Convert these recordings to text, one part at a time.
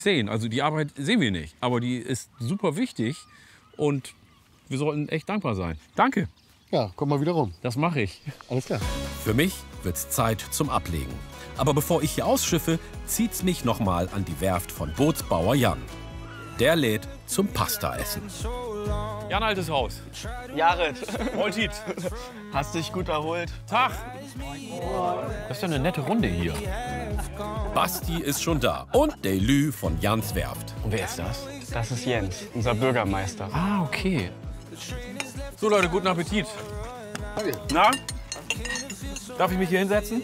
sehen. Also die Arbeit sehen wir nicht, aber die ist super wichtig und wir sollten echt dankbar sein. Danke. Ja, komm mal wieder rum. Das mache ich. Alles klar. Für mich wird's Zeit zum Ablegen. Aber bevor ich hier ausschiffe, zieht's mich noch mal an die Werft von Bootsbauer Jan. Der lädt zum Pastaessen. Jan, altes Haus. Jared, Moltit. hast dich gut erholt? Tag. Das ist ja eine nette Runde hier. Basti ist schon da und Delü von Jans Werft. Und wer ist das? Das ist Jens, unser Bürgermeister. Ah, okay. So Leute, guten Appetit. Danke. Na? Darf ich mich hier hinsetzen?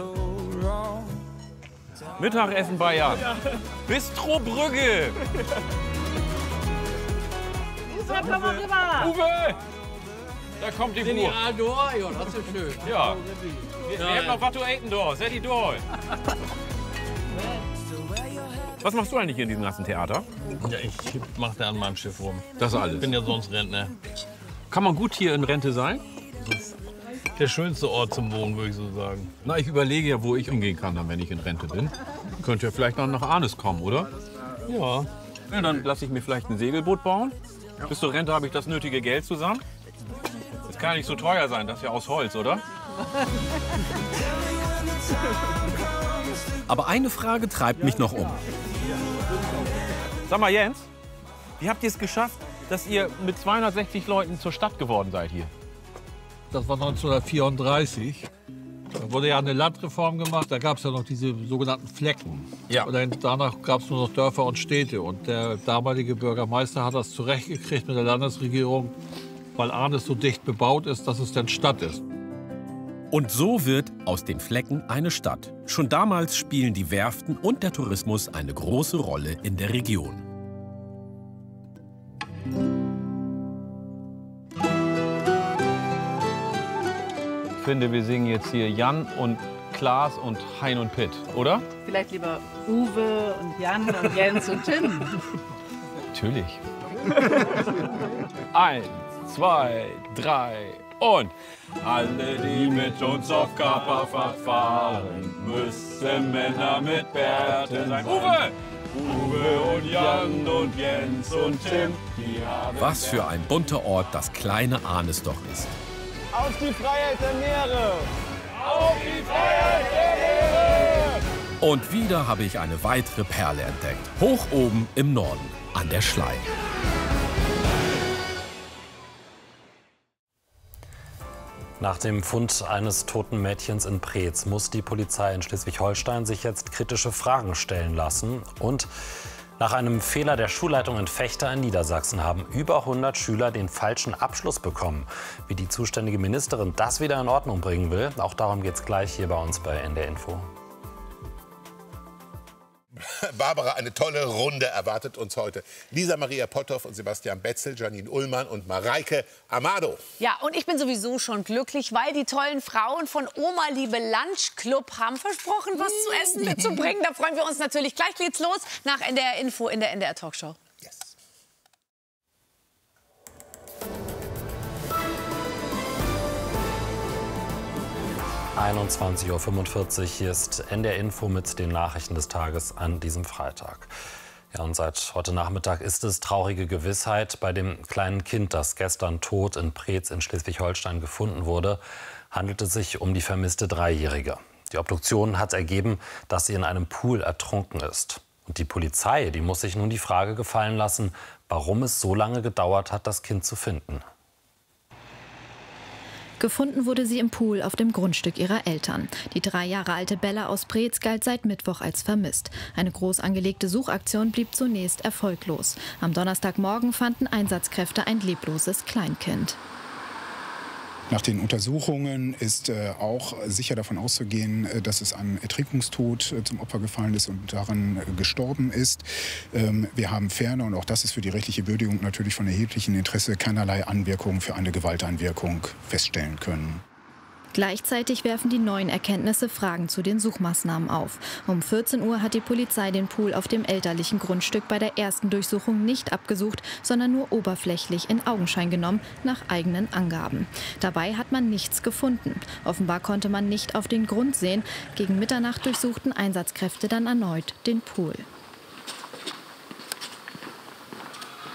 Mittagessen bei Jan. Bistro Brügge. Komm mal rüber! Uwe! Da kommt die Uhr. Ja, das ist schön. Ja. Wir haben noch was zu essen da. Seid ihr da? Was machst du eigentlich hier in diesem ganzen Theater? Ja, ich mache da an meinem Schiff rum. Das Ich alles. bin ja sonst Rentner. Kann man gut hier in Rente sein? Der schönste Ort zum Wohnen, würde ich so sagen. Na, ich überlege ja, wo ich umgehen kann, dann, wenn ich in Rente bin. Könnt ihr vielleicht noch nach Arnes kommen, oder? Ja. Ja, dann lasse ich mir vielleicht ein Segelboot bauen. Bis zur Rente habe ich das nötige Geld zusammen. Das kann ja nicht so teuer sein, das ist ja aus Holz, oder? Aber eine Frage treibt mich noch um. Sag mal, Jens, wie habt ihr es geschafft, dass ihr mit 260 Leuten zur Stadt geworden seid hier? Das war 1934. Da wurde ja eine Landreform gemacht. Da gab es ja noch diese sogenannten Flecken. Ja. Und danach gab es nur noch Dörfer und Städte. Und der damalige Bürgermeister hat das zurechtgekriegt mit der Landesregierung, weil Arnes so dicht bebaut ist, dass es dann Stadt ist. Und so wird aus den Flecken eine Stadt. Schon damals spielen die Werften und der Tourismus eine große Rolle in der Region. Ich finde, wir singen jetzt hier Jan und Klaas und Hein und Pitt, oder? Vielleicht lieber Uwe und Jan und Jens und Tim. Natürlich. 1, 2, 3 und alle, die mit uns auf Kaperfahrt fahren, müssen Männer mit Bärten sein. Uwe! Uwe und Jan und Jens und Tim, die haben... Was für ein bunter Ort das kleine Arnes doch ist. Auf die Freiheit der Meere! Auf die Freiheit der Meere! Und wieder habe ich eine weitere Perle entdeckt. Hoch oben im Norden, an der Schlei. Nach dem Fund eines toten Mädchens in Preetz muss die Polizei in Schleswig-Holstein sich jetzt kritische Fragen stellen lassen. Und nach einem Fehler der Schulleitung in Vechta in Niedersachsen haben über 100 Schüler den falschen Abschluss bekommen. Wie die zuständige Ministerin das wieder in Ordnung bringen will, auch darum geht es gleich hier bei uns bei NDR Info. Barbara, eine tolle Runde erwartet uns heute. Lisa Maria Potthoff und Sebastian Betzel, Janine Ullmann und Mareike Amado. Ja, und ich bin sowieso schon glücklich, weil die tollen Frauen von Oma Liebe Lunch Club haben versprochen, was zu essen mitzubringen. Da freuen wir uns natürlich. Gleich geht's los nach NDR Info in der NDR Talkshow. Yes. 21:45 Uhr. Hier ist NDR Info mit den Nachrichten des Tages an diesem Freitag. Ja, und seit heute Nachmittag ist es traurige Gewissheit. Bei dem kleinen Kind, das gestern tot in Preetz in Schleswig-Holstein gefunden wurde, handelt es sich um die vermisste Dreijährige. Die Obduktion hat ergeben, dass sie in einem Pool ertrunken ist. Und die Polizei, die muss sich nun die Frage gefallen lassen, warum es so lange gedauert hat, das Kind zu finden. Gefunden wurde sie im Pool auf dem Grundstück ihrer Eltern. Die 3 Jahre alte Bella aus Preetz galt seit Mittwoch als vermisst. Eine groß angelegte Suchaktion blieb zunächst erfolglos. Am Donnerstagmorgen fanden Einsatzkräfte ein lebloses Kleinkind. Nach den Untersuchungen ist auch sicher davon auszugehen, dass es einem Ertrinkungstod zum Opfer gefallen ist und daran gestorben ist. Wir haben ferner, und auch das ist für die rechtliche Würdigung natürlich von erheblichem Interesse, keinerlei Anwirkungen für eine Gewalteinwirkung feststellen können. Gleichzeitig werfen die neuen Erkenntnisse Fragen zu den Suchmaßnahmen auf. Um 14 Uhr hat die Polizei den Pool auf dem elterlichen Grundstück bei der ersten Durchsuchung nicht abgesucht, sondern nur oberflächlich in Augenschein genommen, nach eigenen Angaben. Dabei hat man nichts gefunden. Offenbar konnte man nicht auf den Grund sehen. Gegen Mitternacht durchsuchten Einsatzkräfte dann erneut den Pool.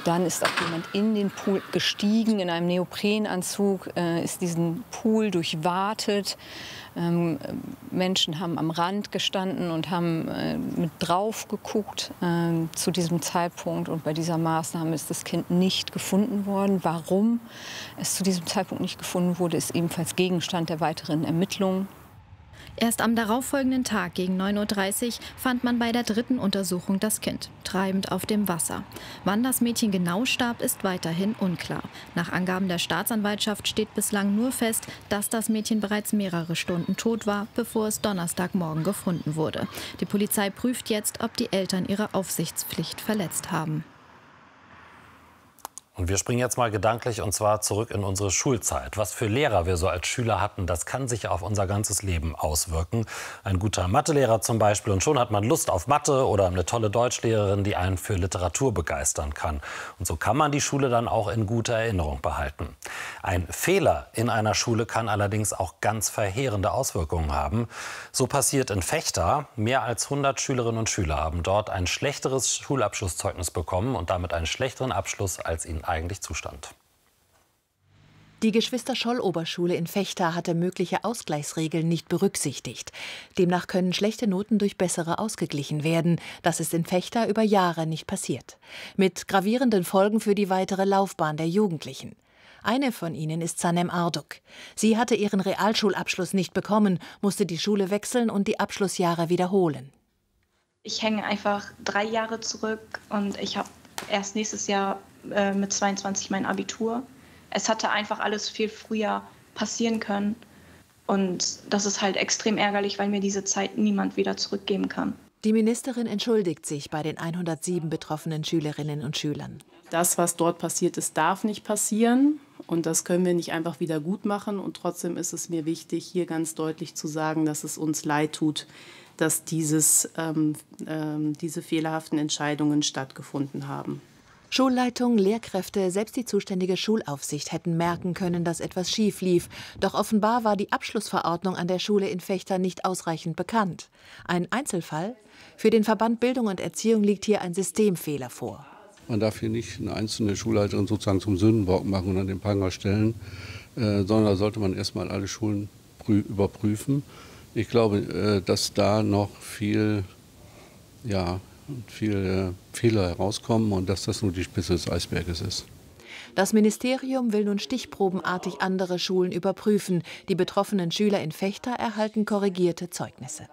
Dann ist auch jemand in den Pool gestiegen, in einem Neoprenanzug, ist diesen Pool durchwatet. Menschen haben am Rand gestanden und haben mit drauf geguckt zu diesem Zeitpunkt. Und bei dieser Maßnahme ist das Kind nicht gefunden worden. Warum es zu diesem Zeitpunkt nicht gefunden wurde, ist ebenfalls Gegenstand der weiteren Ermittlungen. Erst am darauffolgenden Tag gegen 9:30 Uhr fand man bei der dritten Untersuchung das Kind, treibend auf dem Wasser. Wann das Mädchen genau starb, ist weiterhin unklar. Nach Angaben der Staatsanwaltschaft steht bislang nur fest, dass das Mädchen bereits mehrere Stunden tot war, bevor es Donnerstagmorgen gefunden wurde. Die Polizei prüft jetzt, ob die Eltern ihre Aufsichtspflicht verletzt haben. Und wir springen jetzt mal gedanklich und zwar zurück in unsere Schulzeit. Was für Lehrer wir so als Schüler hatten, das kann sich auf unser ganzes Leben auswirken. Ein guter Mathelehrer zum Beispiel und schon hat man Lust auf Mathe oder eine tolle Deutschlehrerin, die einen für Literatur begeistern kann. Und so kann man die Schule dann auch in guter Erinnerung behalten. Ein Fehler in einer Schule kann allerdings auch ganz verheerende Auswirkungen haben. So passiert in Vechta. Mehr als 100 Schülerinnen und Schüler haben dort ein schlechteres Schulabschlusszeugnis bekommen und damit einen schlechteren Abschluss, als ihnen eigentlich zustand. Die Geschwister-Scholl-Oberschule in Vechta hatte mögliche Ausgleichsregeln nicht berücksichtigt. Demnach können schlechte Noten durch bessere ausgeglichen werden. Das ist in Vechta über Jahre nicht passiert. Mit gravierenden Folgen für die weitere Laufbahn der Jugendlichen. Eine von ihnen ist Sanem Arduk. Sie hatte ihren Realschulabschluss nicht bekommen, musste die Schule wechseln und die Abschlussjahre wiederholen. Ich hänge einfach 3 Jahre zurück und ich habe erst nächstes Jahr mit 22 mein Abitur. Es hatte einfach alles viel früher passieren können. Und das ist halt extrem ärgerlich, weil mir diese Zeit niemand wieder zurückgeben kann. Die Ministerin entschuldigt sich bei den 107 betroffenen Schülerinnen und Schülern. Das, was dort passiert ist, darf nicht passieren. Und das können wir nicht einfach wieder gut machen. Und trotzdem ist es mir wichtig, hier ganz deutlich zu sagen, dass es uns leid tut, dass diese fehlerhaften Entscheidungen stattgefunden haben. Schulleitung, Lehrkräfte, selbst die zuständige Schulaufsicht hätten merken können, dass etwas schief lief. Doch offenbar war die Abschlussverordnung an der Schule in Vechta nicht ausreichend bekannt. Ein Einzelfall? Für den Verband Bildung und Erziehung liegt hier ein Systemfehler vor. Man darf hier nicht eine einzelne Schulleiterin sozusagen zum Sündenbock machen und an den Pranger stellen, sondern da sollte man erstmal alle Schulen überprüfen. Ich glaube, dass da noch viele Fehler herauskommen und dass das nur die Spitze des Eisberges ist. Das Ministerium will nun stichprobenartig andere Schulen überprüfen. Die betroffenen Schüler in Vechta erhalten korrigierte Zeugnisse.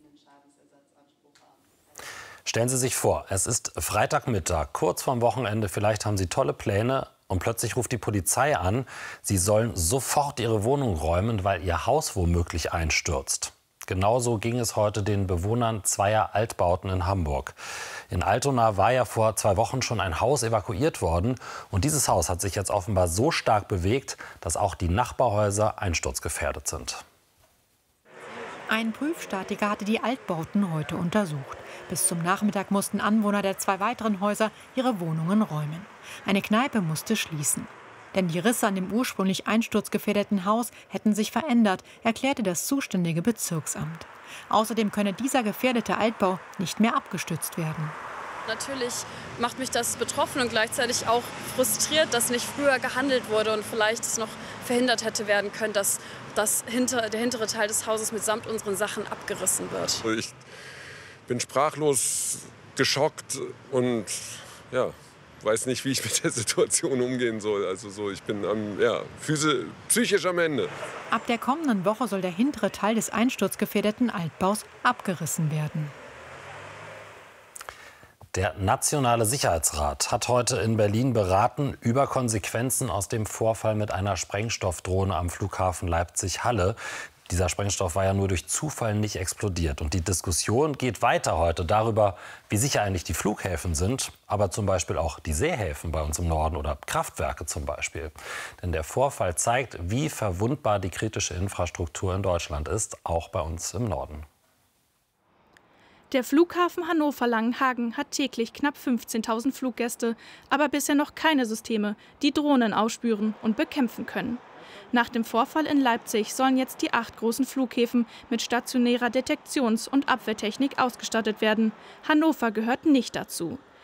Stellen Sie sich vor, es ist Freitagmittag, kurz vorm Wochenende, vielleicht haben Sie tolle Pläne und plötzlich ruft die Polizei an, Sie sollen sofort Ihre Wohnung räumen, weil Ihr Haus womöglich einstürzt. Genauso ging es heute den Bewohnern zweier Altbauten in Hamburg. In Altona war ja vor 2 Wochen schon ein Haus evakuiert worden. Und dieses Haus hat sich jetzt offenbar so stark bewegt, dass auch die Nachbarhäuser einsturzgefährdet sind. Ein Prüfstatiker hatte die Altbauten heute untersucht. Bis zum Nachmittag mussten Anwohner der 2 weiteren Häuser ihre Wohnungen räumen. Eine Kneipe musste schließen. Denn die Risse an dem ursprünglich einsturzgefährdeten Haus hätten sich verändert, erklärte das zuständige Bezirksamt. Außerdem könne dieser gefährdete Altbau nicht mehr abgestützt werden. Natürlich macht mich das betroffen und gleichzeitig auch frustriert, dass nicht früher gehandelt wurde und vielleicht es noch verhindert hätte werden können, dass der hintere Teil des Hauses mitsamt unseren Sachen abgerissen wird. Ich bin sprachlos, geschockt und ja, weiß nicht, wie ich mit der Situation umgehen soll. Also ich bin psychisch am Ende. Ab der kommenden Woche soll der hintere Teil des einsturzgefährdeten Altbaus abgerissen werden. Der Nationale Sicherheitsrat hat heute in Berlin beraten über Konsequenzen aus dem Vorfall mit einer Sprengstoffdrohne am Flughafen Leipzig-Halle. Dieser Sprengstoff war ja nur durch Zufall nicht explodiert. Und die Diskussion geht weiter heute darüber, wie sicher eigentlich die Flughäfen sind, aber zum Beispiel auch die Seehäfen bei uns im Norden oder Kraftwerke zum Beispiel. Denn der Vorfall zeigt, wie verwundbar die kritische Infrastruktur in Deutschland ist, auch bei uns im Norden. Der Flughafen Hannover-Langenhagen hat täglich knapp 15.000 Fluggäste, aber bisher noch keine Systeme, die Drohnen ausspüren und bekämpfen können. Nach dem Vorfall in Leipzig sollen jetzt die 8 großen Flughäfen mit stationärer Detektions- und Abwehrtechnik ausgestattet werden. Hannover gehört nicht dazu.